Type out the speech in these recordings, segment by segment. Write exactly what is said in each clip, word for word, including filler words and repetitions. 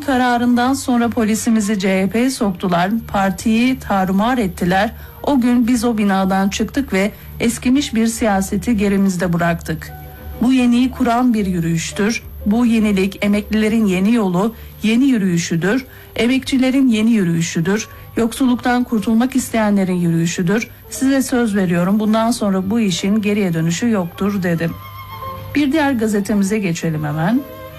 kararından sonra polisimizi C H P'ye soktular, partiyi tarumar ettiler. O gün biz o binadan çıktık ve eskimiş bir siyaseti gerimizde bıraktık. Bu yeniyi kuran bir yürüyüştür. Bu yenilik emeklilerin yeni yolu, yeni yürüyüşüdür. Emekçilerin yeni yürüyüşüdür. Yoksulluktan kurtulmak isteyenlerin yürüyüşüdür. Size söz veriyorum, bundan sonra bu işin geriye dönüşü yoktur dedim. Bir diğer gazetemize geçelim hemen.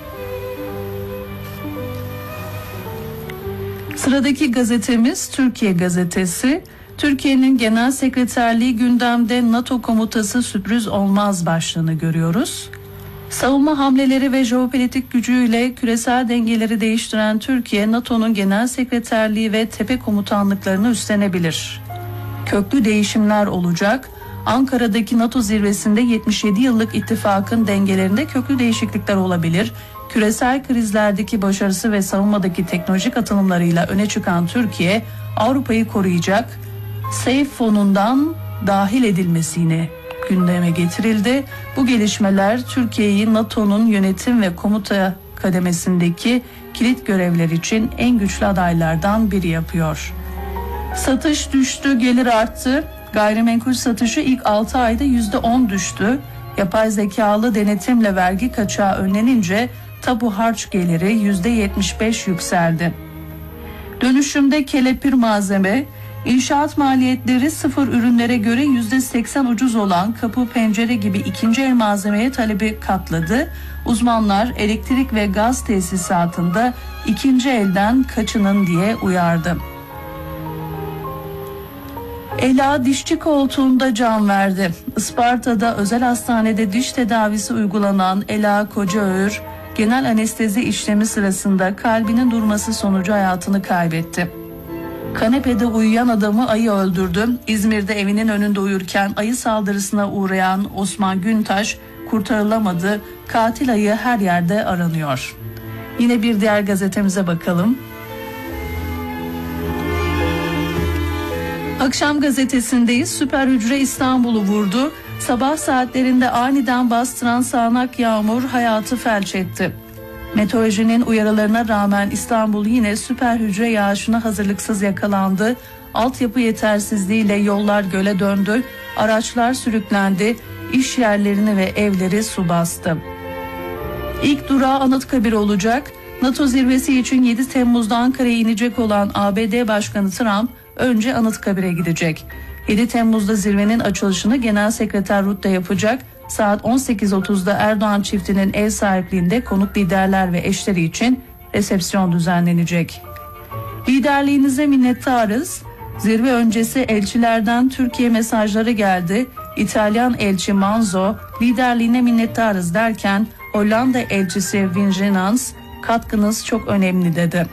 Sıradaki gazetemiz Türkiye Gazetesi. Türkiye'nin Genel Sekreterliği gündemde, NATO komutası sürpriz olmaz başlığını görüyoruz. Savunma hamleleri ve jeopolitik gücüyle küresel dengeleri değiştiren Türkiye, NATO'nun Genel Sekreterliği ve tepe komutanlıklarını üstlenebilir. Köklü değişimler olacak. Ankara'daki NATO zirvesinde yetmiş yedi yıllık ittifakın dengelerinde köklü değişiklikler olabilir. Küresel krizlerdeki başarısı ve savunmadaki teknolojik atılımlarıyla öne çıkan Türkiye, Avrupa'yı koruyacak. SAFE fonundan dahil edilmesini gündeme getirildi. Bu gelişmeler Türkiye'yi NATO'nun yönetim ve komuta kademesindeki kilit görevler için en güçlü adaylardan biri yapıyor. Satış düştü, gelir arttı. Gayrimenkul satışı ilk altı ayda yüzde on düştü. Yapay zekalı denetimle vergi kaçağı önlenince tapu harç geliri yüzde yetmiş beş yükseldi. Dönüşümde kelepir malzeme, inşaat maliyetleri sıfır ürünlere göre yüzde seksen ucuz olan kapı, pencere gibi ikinci el malzemeye talebi katladı. Uzmanlar elektrik ve gaz tesisatında ikinci elden kaçının diye uyardı. Ela dişçi koltuğunda can verdi. Isparta'da özel hastanede diş tedavisi uygulanan Ela Kocaöğür, genel anestezi işlemi sırasında kalbinin durması sonucu hayatını kaybetti. Kanepede uyuyan adamı ayı öldürdü. İzmir'de evinin önünde uyurken ayı saldırısına uğrayan Osman Güntaş kurtarılamadı. Katil ayı her yerde aranıyor. Yine bir diğer gazetemize bakalım. Akşam gazetesindeyiz. Süper hücre İstanbul'u vurdu. Sabah saatlerinde aniden bastıran sağanak yağmur hayatı felç etti. Meteorolojinin uyarılarına rağmen İstanbul yine süper hücre yağışına hazırlıksız yakalandı. Altyapı yetersizliğiyle yollar göle döndü. Araçlar sürüklendi. İş yerlerini ve evleri su bastı. İlk durağı Anıtkabir olacak. NATO zirvesi için yedi Temmuz'da Ankara'ya inecek olan A B D Başkanı Trump önce Anıtkabir'e gidecek. yedi Temmuz'da zirvenin açılışını Genel Sekreter Rutte yapacak. Saat on sekiz otuzda Erdoğan çiftinin ev sahipliğinde konuk liderler ve eşleri için resepsiyon düzenlenecek. Liderliğinize minnettarız. Zirve öncesi elçilerden Türkiye mesajları geldi. İtalyan elçi Manzo liderliğine minnettarız derken Hollanda elçisi Vincenans katkınız çok önemli dedi.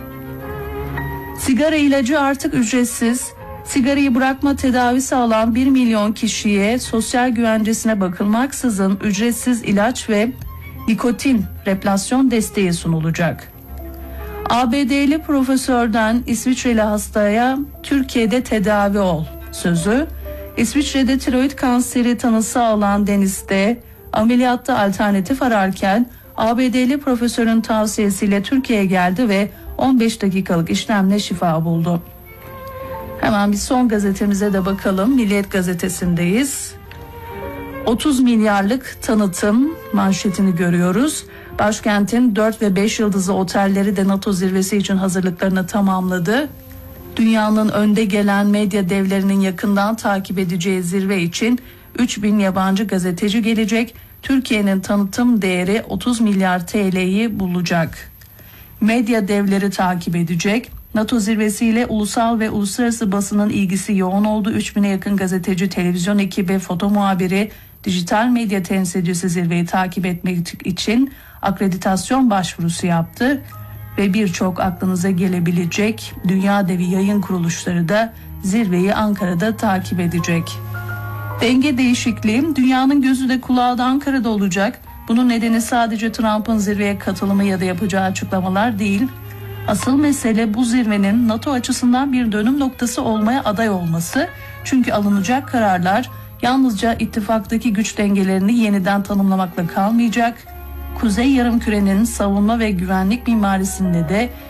Sigara ilacı artık ücretsiz. Sigarayı bırakma tedavisi alan bir milyon kişiye sosyal güvencesine bakılmaksızın ücretsiz ilaç ve nikotin replasyon desteği sunulacak. A B D'li profesörden İsviçreli hastaya Türkiye'de tedavi ol sözü. İsviçre'de tiroid kanseri tanısı alan Deniz'de ameliyatta alternatif ararken A B D'li profesörün tavsiyesiyle Türkiye'ye geldi ve on beş dakikalık işlemle şifa buldu. Hemen bir son gazetemize de bakalım. Milliyet gazetesindeyiz. otuz milyarlık tanıtım manşetini görüyoruz. Başkentin dört ve beş yıldızlı otelleri de NATO zirvesi için hazırlıklarını tamamladı. Dünyanın önde gelen medya devlerinin yakından takip edeceği zirve için üç bin yabancı gazeteci gelecek. Türkiye'nin tanıtım değeri otuz milyar T L'yi bulacak. Medya devleri takip edecek. NATO zirvesiyle ulusal ve uluslararası basının ilgisi yoğun oldu. üç bine yakın gazeteci, televizyon ekibi, foto muhabiri, dijital medya temsilcisi zirveyi takip etmek için akreditasyon başvurusu yaptı. Ve birçok aklınıza gelebilecek dünya devi yayın kuruluşları da zirveyi Ankara'da takip edecek. Denge değişikliği, dünyanın gözü de kulağı da Ankara'da olacak. Bunun nedeni sadece Trump'ın zirveye katılımı ya da yapacağı açıklamalar değil. Asıl mesele bu zirvenin NATO açısından bir dönüm noktası olmaya aday olması. Çünkü alınacak kararlar yalnızca ittifaktaki güç dengelerini yeniden tanımlamakla kalmayacak. Kuzey Yarımküre'nin savunma ve güvenlik mimarisinde de